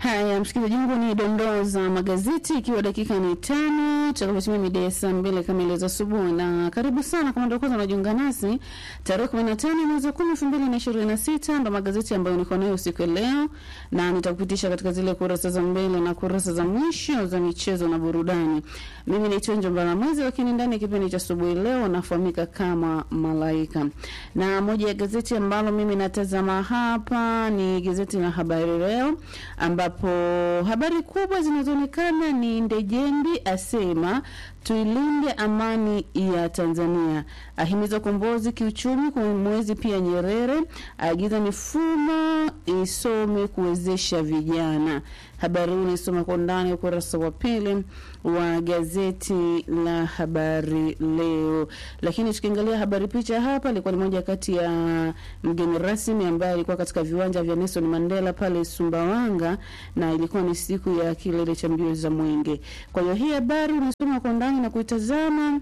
Haya, msikilizaji wangu, ni dondoo za magazeti ikiwa dakika ni 5 tutakapotimia mida ya saa 2 kamili za asubuhi. Na karibu sana kama ndio kwanza unajiunga nasi, tarehe 15 mwezi wa 10 2026 ndo magazeti ambayo niko nayo siku leo, na nitakupitisha katika zile kurasa za mbele na kurasa za mwisho za michezo na burudani. Mimi ni Tonjo Mbalamwezi, lakini ndani ya kipindi cha asubuhi leo nafahamika kama Malaika. Na moja ya gazeti ambalo mimi natazama hapa ni gazeti la Habari Leo, ambapo habari kubwa zinazoonekana ni Ndejembi asema tuilinde amani ya Tanzania, ahimiza ukombozi kiuchumi kwa mwezi. Pia Nyerere agiza mifumo isome kuwezesha vijana. Habari hii nisoma kwa ndani ukurasa wa pili wa gazeti la Habari Leo. Lakini tukiangalia habari picha hapa, ilikuwa ni moja kati ya mgeni rasmi ambaye alikuwa katika viwanja vya Nelson Mandela pale Sumbawanga, na ilikuwa ni siku ya kilele cha mbio za Mwenge. Kwa hiyo hii habari unasoma kwa ndani na kuitazama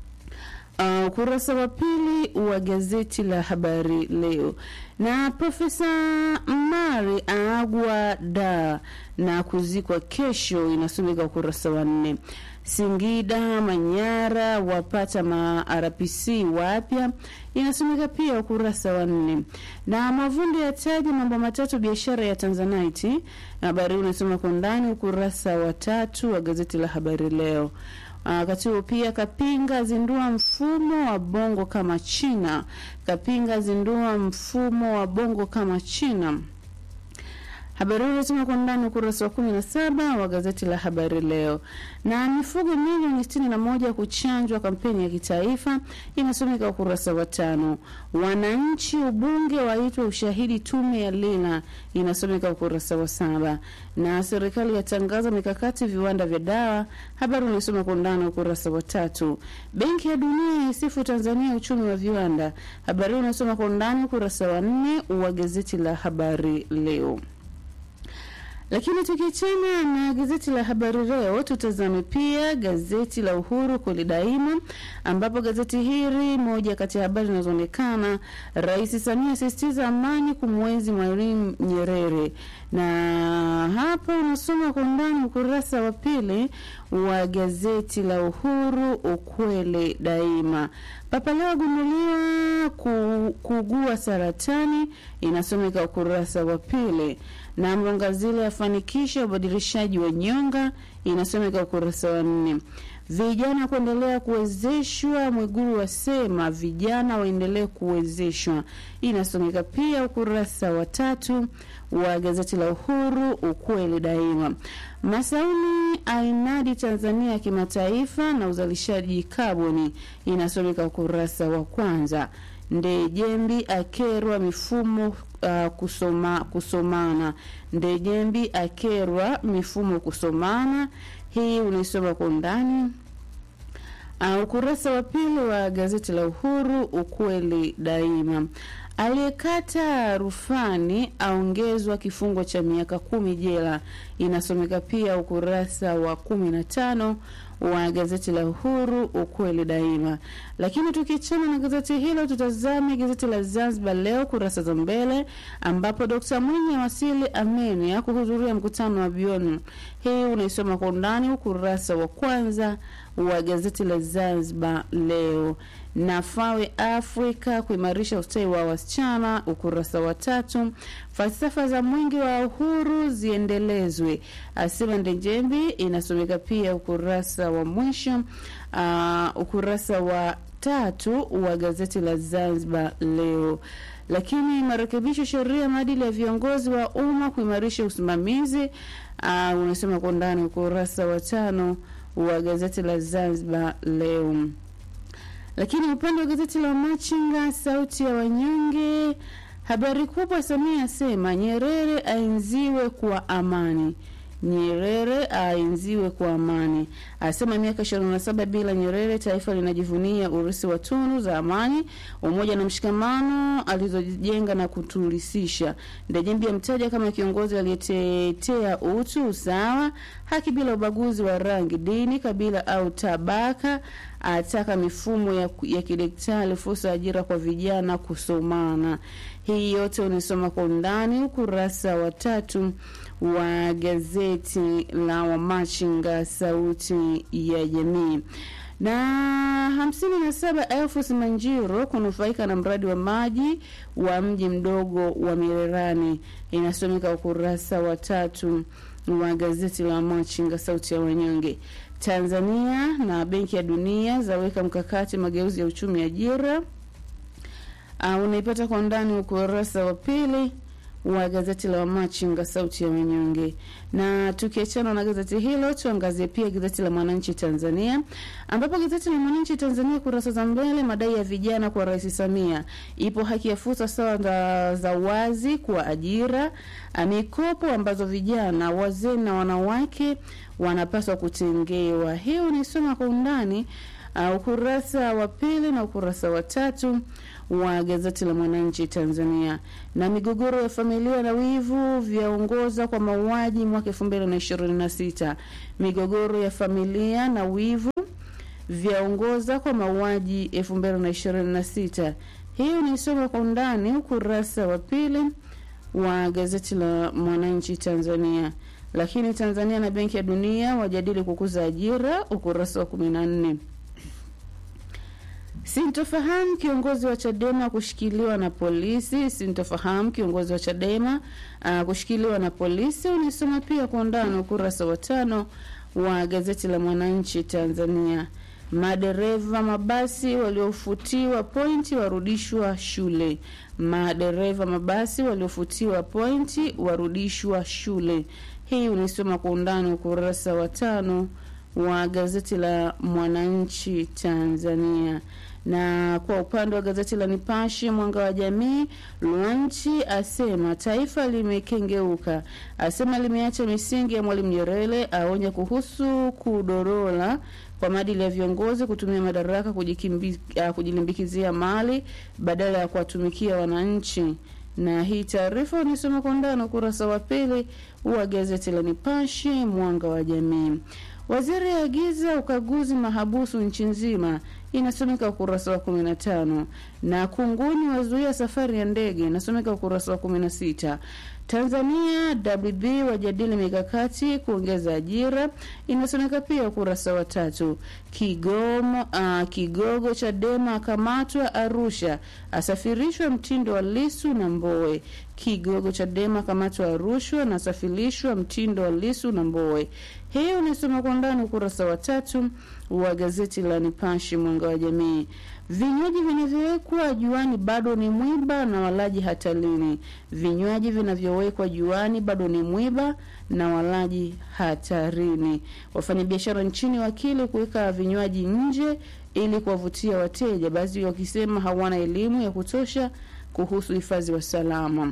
ukurasa wa pili wa gazeti la Habari Leo. Na Profesa Mari aagwa da na kuzikwa kesho, inasomeka ukurasa wa 4. Singida Manyara wapata ma RPC wapya, inasomeka pia ukurasa wa 4. Na Mavunde yataja mambo matatu biashara ya Tanzanite, habari unasoma kwa ndani ukurasa wa 3 wa gazeti la Habari Leo. Katibu pia Kapinga zindua mfumo wa bongo kama China. Kapinga zindua mfumo wa bongo kama China. Habari hii inasoma kwa ndani ukurasa wa 17 wa gazeti la Habari Leo. Na mifugo milioni 61 kuchanjwa kampeni ya kitaifa, inasomeka ukurasa wa 5. Wananchi ubunge waitwa ushahidi tume ya Lina, inasomeka ukurasa wa 7. Na serikali yatangaza mikakati viwanda vya dawa, habari inasoma kwa ndani ukurasa wa 3. Benki ya Dunia isifu Tanzania uchumi wa viwanda, habari inasoma kwa ndani ukurasa wa 4 wa gazeti la Habari Leo. Lakini tukiachana na gazeti la Habari Leo, tutazame pia gazeti la Uhuru kweli daima, ambapo gazeti hili moja kati ya habari zinazoonekana, Rais Samia asisitiza amani kumwenzi Mwalimu Nyerere. Na hapa unasoma kwa ndani ukurasa wa pili wa gazeti la Uhuru ukweli daima. Papa leo agunduliwa kugua saratani, inasomeka ukurasa wa pili. Na Mrongazile afanikisha ubadilishaji wa nyonga, inasomeka ukurasa wa 4. Vijana kuendelea kuwezeshwa, Mwigulu wasema vijana waendelee kuwezeshwa, inasomeka pia ukurasa wa 3 wa gazeti la Uhuru ukweli daima. Masauni ainadi Tanzania kimataifa na uzalishaji kaboni, inasomeka ukurasa wa 1. Ndejembi akerwa mifumo kusomana. Ndejembi akerwa mifumo kusomana, hii unisoma kwa ndani ukurasa wa pili wa gazeti la Uhuru ukweli daima. Aliyekata rufani aongezwa kifungo cha miaka 10 jela, inasomeka pia ukurasa wa 15 wa gazeti la Uhuru ukweli daima. Lakini tukiachana na gazeti hilo, tutazame gazeti la Zanzibar Leo kurasa za mbele, ambapo Dr. Mwinyi wasili Armenia kuhudhuria mkutano wa Beyond. Hii unaisoma kwa ndani ukurasa wa 1 wa gazeti la Zanzibar Leo. Na Fawe Afrika kuimarisha ustawi wa wasichana, ukurasa wa 3. Falsafa za mwingi wa uhuru ziendelezwe, asema Ndejembi, inasomeka pia ukurasa wa mwisho ukurasa wa 3 wa gazeti la Zanzibar Leo. Lakini marekebisho sheria maadili ya viongozi wa umma kuimarisha usimamizi, unasema kwa ndani ukurasa wa 5 wa gazeti la Zanzibar Leo. Lakini upande wa gazeti la Machinga sauti ya wanyonge, habari kubwa, Samia asema Nyerere aenziwe kwa amani. Nyerere aenziwe kwa amani, asema miaka 27 bila Nyerere taifa linajivunia urisi wa tunu za amani, umoja na mshikamano alizojenga na kutulisisha. Ndejembi amtaja kama kiongozi aliyetetea utu, usawa, haki bila ubaguzi wa rangi, dini, kabila au tabaka. ataka mifumo ya kidigitali, fursa ajira kwa vijana kusomana. Hii yote unisoma kwa undani ukurasa wa 3 wa gazeti la Wamachinga sauti ya jamii. Na 57,000 Simanjiro kunufaika na mradi wa maji wa mji mdogo wa Mirerani, inasomeka ukurasa wa 3 wa gazeti la Wamachinga sauti ya wanyonge. Tanzania na Benki ya Dunia zaweka mkakati mageuzi ya uchumi ajira, unaipata kwa ndani ukurasa wa 2 wa gazeti la Wamachinga sauti ya wanyonge. Na tukiachana na gazeti hilo, tuangazie pia gazeti la Mwananchi Tanzania, ambapo gazeti la Mwananchi Tanzania kurasa za mbele, madai ya vijana kwa Rais Samia, ipo haki ya fursa sawa za wazi kwa ajira, mikopo ambazo vijana, wazee na wanawake wanapaswa kutengewa. Hiyo ni soma kwa undani ukurasa wa 2 na ukurasa wa 3 wa gazeti la Mwananchi Tanzania. Na migogoro ya familia na wivu vyaongoza kwa mauaji mwaka 2026. Migogoro ya familia na wivu vyaongoza kwa mauaji 2026. Hiyo ni somo kwa undani ukurasa wa 2 wa gazeti la Mwananchi Tanzania. Lakini Tanzania na Benki ya Dunia wajadili kukuza ajira, ukurasa wa 14. Sintofahamu kiongozi wa Chadema kushikiliwa na polisi. Sintofahamu kiongozi wa Chadema kushikiliwa na polisi, unisoma pia kwa undani ukurasa wa 5 wa gazeti la Mwananchi Tanzania. Madereva mabasi waliofutiwa pointi warudishwa shule. Madereva mabasi waliofutiwa pointi warudishwa shule. Hii unisoma kwa undani ukurasa wa 5 wa gazeti la Mwananchi Tanzania. Na kwa upande wa gazeti la Nipashe Mwanga wa Jamii, Luanchi asema taifa limekengeuka, asema limeacha misingi ya Mwalimu Nyerere, aonya kuhusu kudorola kwa maadili ya viongozi kutumia madaraka kujilimbikizia mali badala ya kuwatumikia wananchi. Na hii taarifa unisoma kwa ndani ukurasa wa 2 wa gazeti la Nipashe Mwanga wa Jamii. Waziri agiza ukaguzi mahabusu nchi nzima, inasomeka ukurasa wa 15. Na kunguni wazuia safari ya ndege, inasomeka ukurasa wa 16. Tanzania WB wajadili mikakati kuongeza ajira, inasomeka pia ukurasa wa 3. Kigogo Chadema akamatwa Arusha, asafirishwa mtindo wa Lissu na Mbowe. Kigogo Chadema akamatwa Arusha na asafirishwa mtindo wa Lissu na Mbowe. Hiyo unasoma kwa ndani ukurasa wa 3 wa gazeti la Nipashe Mwanga wa Jamii. Vinywaji vinavyowekwa juani bado ni mwiba na walaji hatarini. Vinywaji vinavyowekwa juani bado ni mwiba na walaji hatarini. Wafanyabiashara nchini wakili kuweka vinywaji nje ili kuwavutia wateja, baadhi wakisema hawana elimu ya kutosha kuhusu hifadhi wa salama.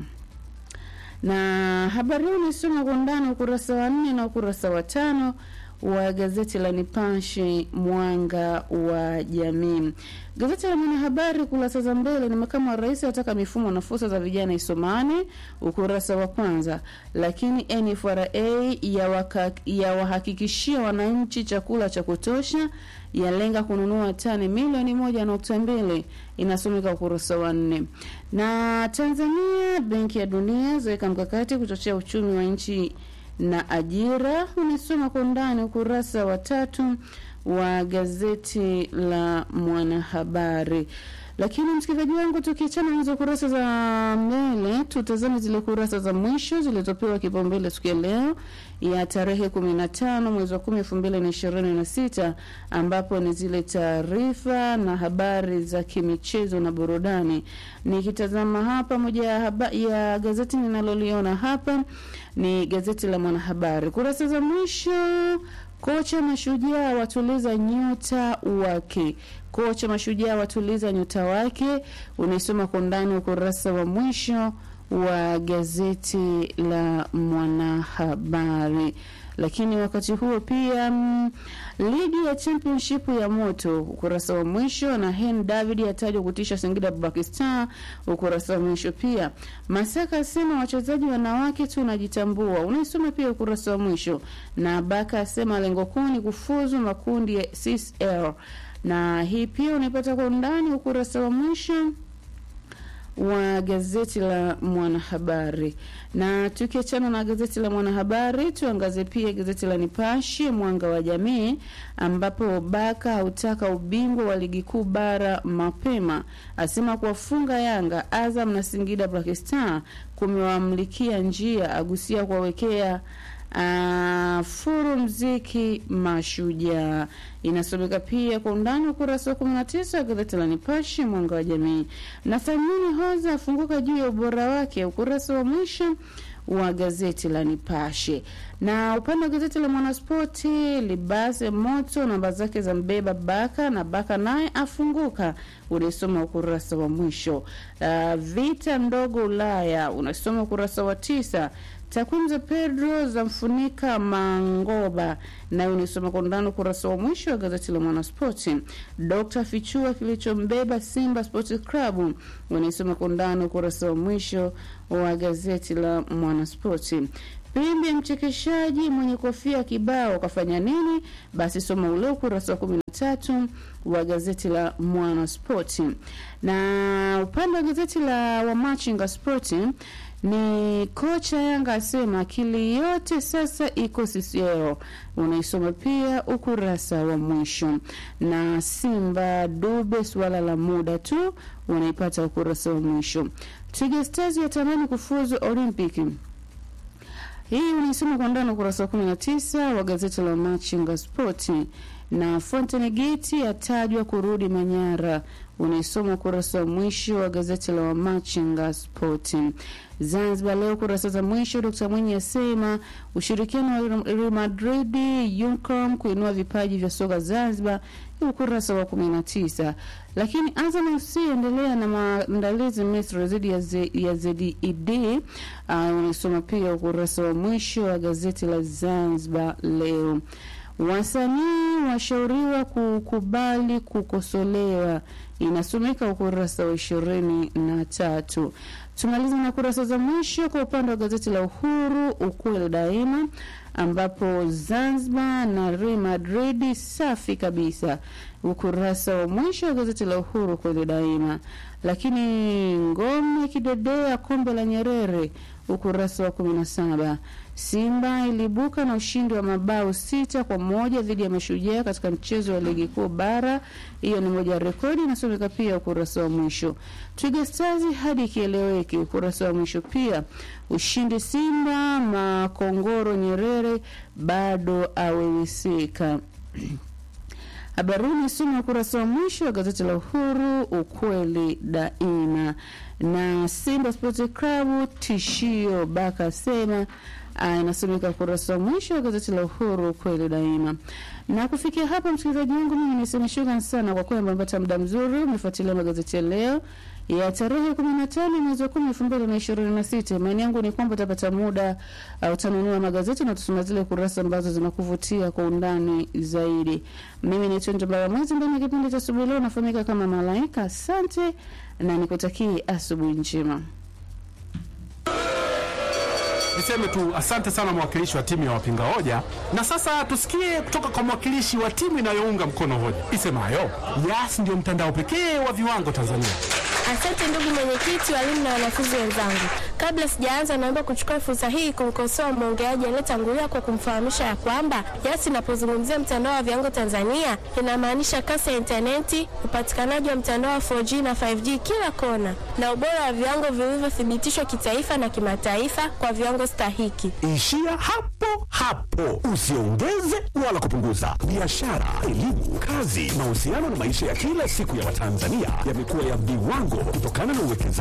Na habari hii unasoma kwa ndani ukurasa wa 4 na ukurasa wa 5 wa gazeti la Nipashe Mwanga wa Jamii. Gazeti la Mwanahabari kurasa za mbele ni makamu wa rais ataka mifumo na fursa za vijana isomane, ukurasa wa 1. Lakini NFRA ya wahakikishia wananchi chakula cha kutosha, yalenga kununua tani milioni 1.2, inasomeka ukurasa wa 4. Na Tanzania Benki ya Dunia zaweka mkakati kuchochea uchumi wa nchi na ajira, unasoma kwa ndani ukurasa wa 3 wa gazeti la Mwanahabari. Lakini msikilizaji wangu, tukiachana hizo kurasa za mbele, tutazame zile kurasa za mwisho zilizopewa kipaumbele siku ya leo ya tarehe 15 mwezi wa 10 2026, ambapo ni zile taarifa na habari za kimichezo na burudani. Nikitazama hapa moja ya gazeti ninaloliona hapa ni gazeti la Mwanahabari. Kurasa za mwisho, kocha Mashujaa watuliza nyota wake. Kocha Mashujaa watuliza nyota wake, unaisoma kwa ndani ukurasa wa mwisho wa gazeti la Mwanahabari. Lakini wakati huo pia ligi ya championship ya moto, ukurasa wa mwisho, na Hen David atajwa kutisha Singida Black Star, ukurasa wa mwisho pia. Masaka asema wachezaji wanawake tunajitambua, unaisoma pia ukurasa wa mwisho. Na Baka asema lengo kuu ni kufuzu makundi ya CSL. na hii pia unaipata kwa undani ukurasa wa mwisho wa gazeti la Mwanahabari. Na tukiachana na gazeti la Mwanahabari, tuangaze pia gazeti la Nipashe Mwanga wa Jamii, ambapo Baka hautaka ubingwa wa ligi kuu bara mapema, asema kuwafunga Yanga, Azam na Singida Black Star kumewamlikia njia, agusia kuwawekea furu mziki Mashujaa. Inasomeka pia kwa undani ukurasa wa 19 gazeti la Nipashe Mwanga wa Jamii. Na Thamini Hoza afunguka juu ya ubora wake, ukurasa wa mwisho wa gazeti la Nipashe. Na upande wa gazeti la Mwanaspoti, Libase moto namba zake za mbeba Baka, na Baka naye afunguka, unasoma ukurasa wa mwisho. Vita ndogo Ulaya, unasoma ukurasa wa 9. Takwimu za Pedro za mfunika Mangoba, na unasoma kwa undani ukurasa wa mwisho wa gazeti la Mwanaspoti. Dr. Fichua kilichombeba Simba Sports Club, unasoma kwa undani ukurasa wa mwisho wa gazeti la Mwanaspoti. Pimbi mchekeshaji mwenye kofia kibao kafanya nini? Basi soma ule ukurasa wa 13 wa gazeti la Mwanaspoti. Na upande wa gazeti la Wamachinga Sport ni kocha Yanga asema akili yote sasa iko CCL, unaisoma pia ukurasa wa mwisho. Na Simba Dube swala la muda tu, unaipata ukurasa wa mwisho. Twiga Stars yatamani kufuzu Olympic, hii unaisoma kwa ndani ukurasa wa 19 wa gazeti la Machinga Sport. Na Fountain Gate yatajwa kurudi Manyara, unaisoma ukurasa wa mwisho wa gazeti la Machinga Sport. Zanzibar Leo kurasa za mwisho, Dr. Mwinyi asema ushirikiano wa Real Madrid Unicom kuinua vipaji vya soka Zanzibar, ukurasa wa 19. Lakini Azam FC endelea na maandalizi Misri dhidi ya ZED, unasoma pia ukurasa wa mwisho wa gazeti la Zanzibar Leo. Wasanii washauriwa kukubali kukosolewa, inasomeka ukurasa wa 23. Tumaliza na kurasa za mwisho kwa upande wa gazeti la Uhuru ukweli daima, ambapo Zanzibar na Real Madrid safi kabisa, ukurasa wa mwisho wa gazeti la Uhuru ukweli daima. Lakini ngome kidedea kombe la Nyerere, ukurasa wa 17. Simba ilibuka na ushindi wa mabao 6-1 dhidi ya Mashujaa katika mchezo wa ligi kuu bara, hiyo ni moja ya rekodi, inasomeka pia ukurasa wa mwisho. Twiga Stars hadi kieleweke, ukurasa wa mwisho pia. Ushindi Simba Makongoro Nyerere bado awewisika. Habaruni soma ukurasa wa mwisho wa gazeti la Uhuru ukweli daima. Na Simba Sports Club tishio Baka sema, inasomeka ukurasa wa mwisho wa gazeti la Uhuru ukweli daima. Na kufikia hapa msikilizaji wangu, mimi niseme shukrani sana kwa kuwa umepata muda mzuri umefuatilia magazeti ya leo ya tarehe 15 mwezi wa 10 2026. Imani yangu ni kwamba utapata muda utanunua magazeti na tusoma zile kurasa ambazo zinakuvutia kwa undani zaidi. Mimi ni Tonjo Baramwezi, ndani ya kipindi cha asubuhi leo nafahamika kama Malaika. Asante na nikutakie asubuhi njema. Niseme tu asante sana mwakilishi wa timu ya wapinga hoja, na sasa tusikie kutoka kwa mwakilishi wa timu inayounga mkono hoja isemayo Yas ndio mtandao pekee wa viwango Tanzania. Asante ndugu mwenyekiti, walimu na wanafunzi wenzangu. Kabla sijaanza, naomba kuchukua fursa hii kumkosoa mwongeaji aliyetangulia kwa kumfahamisha ya kwamba Yas inapozungumzia mtandao wa viwango Tanzania inamaanisha kasi ya interneti, upatikanaji wa mtandao wa 4G na 5G kila kona, na ubora wa viwango vilivyothibitishwa kitaifa na kimataifa kwa viwango stahiki. Ishia hapo, usiongeze wala kupunguza. Biashara, elimu, kazi, mahusiano na maisha ya kila siku ya Watanzania yamekuwa ya viwango kutokana na uwekezaji